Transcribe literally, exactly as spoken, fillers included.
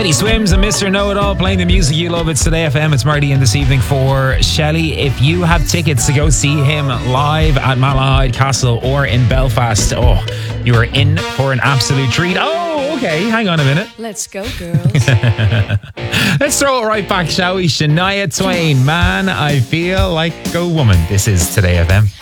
Teddy Swims and Mister Know-It-All playing the music you love. It's Today F M. It's Marty in this evening for Shelley. If you have tickets to go see him live at Malahide Castle or in Belfast, oh, you are in for an absolute treat. Oh, okay, hang on a minute. Let's go, girls. Let's throw it right back, shall we? Shania Twain, Man, I Feel Like a Woman. This is Today F M.